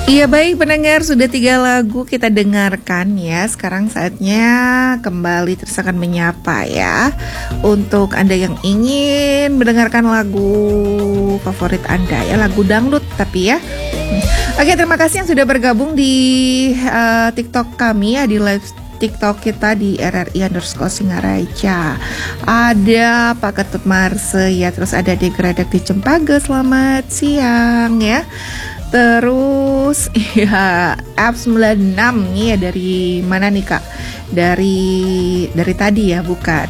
Iya baik pendengar, sudah 3 lagu kita dengarkan ya. Sekarang saatnya kembali Tris akan menyapa ya. Untuk Anda yang ingin mendengarkan lagu favorit Anda ya, lagu dangdut tapi ya. Oke, terima kasih yang sudah bergabung di TikTok kami ya, di live TikTok kita di RRI_Singaraja. Ada Pak Ketut Marse ya, terus ada Degradak di Cempaka, selamat siang ya. Terus ya Apps 96 nih ya, dari mana nih Kak? Dari tadi ya, bukan.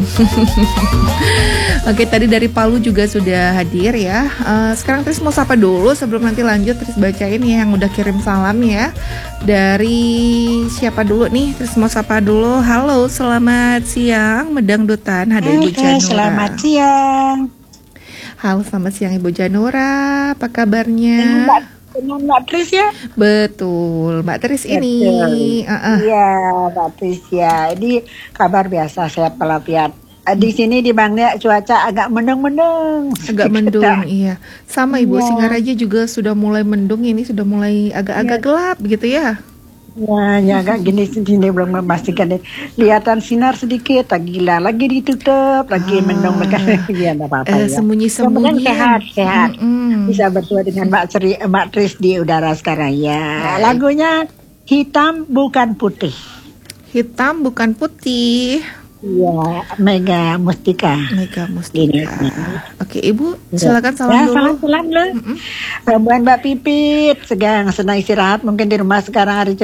Oke, tadi dari Palu juga sudah hadir ya. Sekarang Tris mau sapa dulu sebelum nanti lanjut. Tris bacain ya yang udah kirim salam ya. Dari siapa dulu nih? Tris mau sapa dulu. Halo, selamat siang Medangdutan. Ada Ibu Janura. Selamat siang. Halo, selamat siang Ibu Janura. Apa kabarnya? Dengan Mbak Tris ya? Betul, Mbak Tris ini. Iya, Mbak Tris ya. Ini kabar biasa, sehat walafiat. Di sini di Bangka cuaca agak mendung-mendung. Agak mendung, iya. Sama Ibu, Singaraja juga sudah mulai mendung, ini sudah mulai agak-agak gelap gitu ya. Ya agak gini sini belum memastikan. Kelihatan sinar sedikit, lagi ditutup, lagi mendung. Ya enggak apa-apa ya. Sembunyi-sembunyi. Sehat. Bisa bersua dengan Mbak Tris di udara sekarang ya. Lagunya Hitam Bukan Putih. Hitam bukan putih. Iya, Mega Mustika. Oke, Ibu, silakan salam dulu. Salam dulu. Buat Mbak Pipit, sedang senang istirahat mungkin di rumah sekarang hari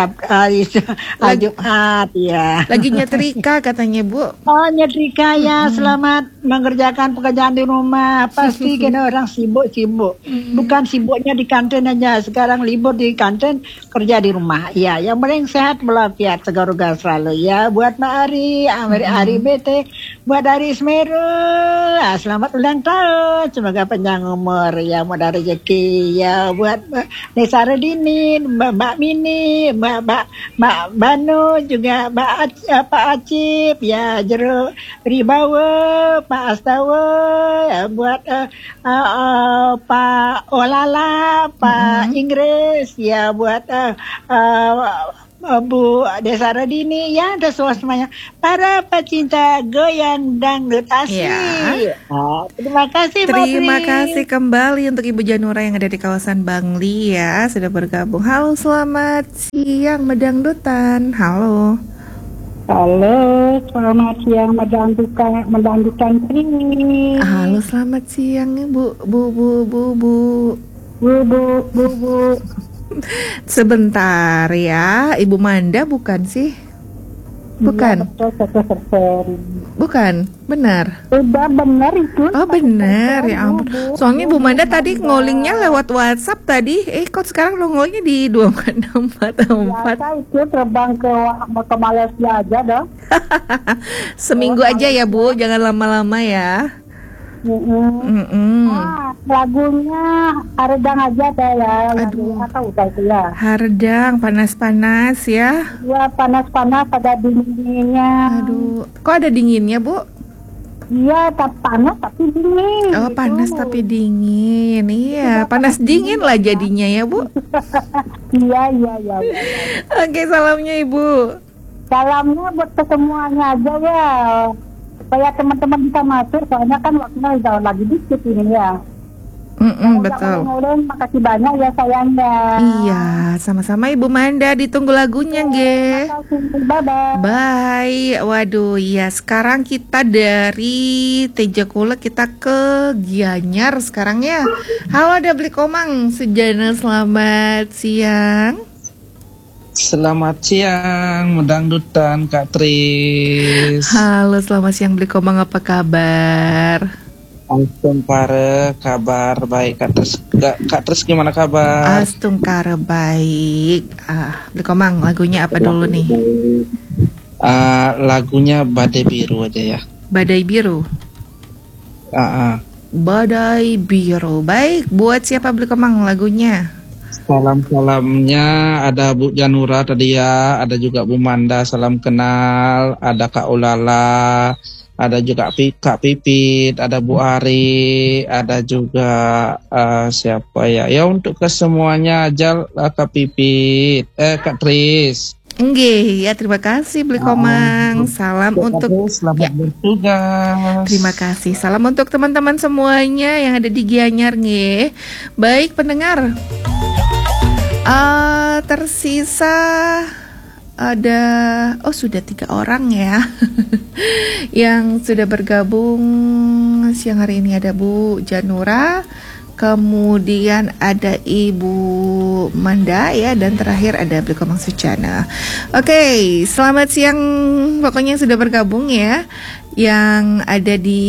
Jumat ya. Lagi nyetrika katanya, Bu. Oh, nyetrika ya. Selamat mengerjakan pekerjaan di rumah. Pasti kan orang sibuk. Bukan sibuknya di kantin aja. Sekarang libur di kantin, kerja di rumah. Ya, yang paling sehat walafiat, segar-segar selalu ya. Buat Mbak Ari BT, buat Ari Ismeru, selamat ulang tahun, semoga panjang umur ya, mudah rezeki ya. Buat Nesa Redini, Mbak Mini, Mbak Banu, juga Pak Acip ya, Jero Ribawa, Pak Astawa ya, buat Pak Olala, Pak Inggris ya, buat Bu Desa Radini ya, ada semuanya para pecinta goyang dangdut asli. Ya. Terima kasih Mbak Tri. Terima kasih kembali untuk Ibu Janura yang ada di kawasan Bangli ya, sudah bergabung. Halo, selamat siang Medangdutan. Halo, selamat siang Medangdutan Tri. Halo, selamat siang Bu. Sebentar ya, Ibu Manda bukan sih? Bukan. Bukan, benar. Udah benar itu. Oh benar, ya ampun. Soalnya Ibu Manda tadi ngolingnya lewat WhatsApp tadi. Kok sekarang lo ngolingnya di 2444? Biasa itu terbang ke Malaysia aja dong. Seminggu aja ya Bu, jangan lama-lama ya. Lagunya Haredang aja deh ya. Aduh, atau udah itu ya. Haredang, panas-panas ya. Ya panas-panas, ada dinginnya. Aduh, kok ada dinginnya Bu? Iya, panas tapi dingin. Oh, panas tapi dingin. Iya, panas dingin lah jadinya ya Bu. Iya. Oke, salamnya Ibu. Salamnya buat kesemuanya aja ya. Supaya teman-teman bisa masuk, soalnya kan waktunya udah lagi dikit ini ya. Betul. Makasih banyak ya sayangnya. Iya, sama-sama Ibu Manda, ditunggu lagunya nge. Bye. Waduh, ya sekarang kita dari Tejakula kita ke Gianyar sekarang ya. Halo, ada Beli Komang Sejana, selamat siang. Selamat siang, Medangdutan Kak Tris. Halo, selamat siang Beli Komang, apa kabar? Astungkare, kabar baik Kak Tris. Kak Tris gimana kabar? Astungkare baik. Beli Komang, lagunya apa dulu nih? Lagunya Badai Biru aja ya. Badai Biru. Badai Biru. Baik, buat siapa Beli Komang lagunya? Salam-salamnya ada Bu Janura tadi ya, ada juga Bu Manda, salam kenal, ada Kak Ulala, ada juga Kak Pipit, ada Bu Ari, ada juga siapa ya? Ya untuk kesemuanya aja Kak Pipit, Kak Tris. Nggih, ya terima kasih Beli Komang. Salam untuk selamat bertugas. Terima kasih. Salam untuk teman-teman semuanya yang ada di Gianyar nggih. Baik pendengar. Tersisa ada sudah 3 orang ya yang sudah bergabung siang hari ini. Ada Bu Janura, kemudian ada Ibu Manda ya, dan terakhir ada Beli Komang Sucana. Oke, selamat siang pokoknya yang sudah bergabung ya, yang ada di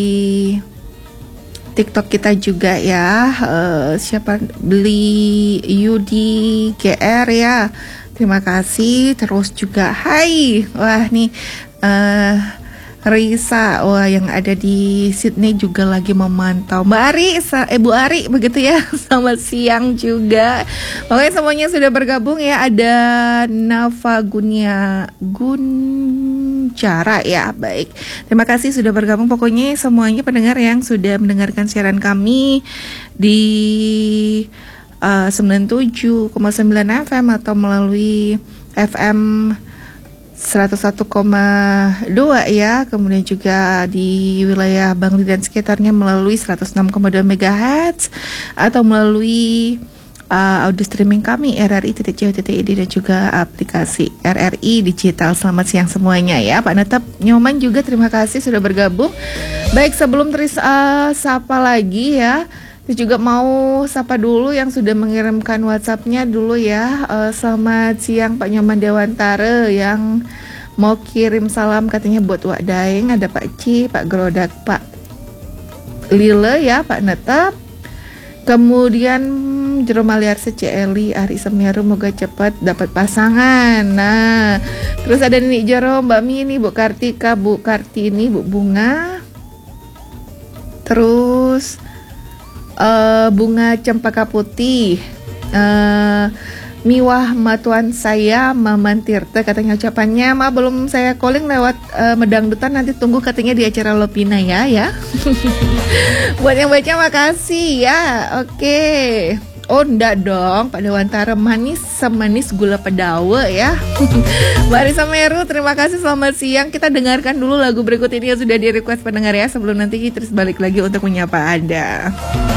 TikTok kita juga ya. Siapa? Beli Yudi GR ya. Terima kasih. Terus juga hai. Wah nih Risa, wah yang ada di Sydney juga lagi memantau. Mbak Ari, Bu Ari begitu ya. Selamat siang juga. Pokoknya semuanya sudah bergabung ya. Ada Nafa Guncara ya. Baik. Terima kasih sudah bergabung. Pokoknya semuanya pendengar yang sudah mendengarkan siaran kami di 97,9 FM atau melalui FM 101,2 ya, kemudian juga di wilayah Bangli dan sekitarnya melalui 106,2 MHz atau melalui audio streaming kami rri.co.id dan juga aplikasi RRI Digital. Selamat siang semuanya ya. Pak Netep Nyoman juga terima kasih sudah bergabung. Baik, sebelum sapa lagi ya, saya juga mau sapa dulu yang sudah mengirimkan WhatsApp-nya dulu ya. Selamat siang Pak Nyoman Dewantara yang mau kirim salam katanya buat Wak Daeng. Ada Pak Ci, Pak Gerodak, Pak Lile ya, Pak Netep. Kemudian Jeromaliar Seceli, Ari Semeru moga cepat dapat pasangan. Nah, terus ada Nenek Jero, Mbak Mini, Bu Kartika, Bu Kartini, Bu Bunga. Terus Bunga Cempaka Putih, Miwah Matuan saya Maman Tirta katanya ucapannya. Ma belum saya calling lewat medangdutan, nanti tunggu katanya di acara Lopina ya. Buat yang baca makasih ya. Oke. Oh enggak dong, Pak Dewantara manis semanis gula pedawe ya. Mbak Risa Meru, terima kasih, selamat siang. Kita dengarkan dulu lagu berikut ini yang sudah di request pendengar ya, sebelum nanti terus balik lagi untuk menyapa Anda.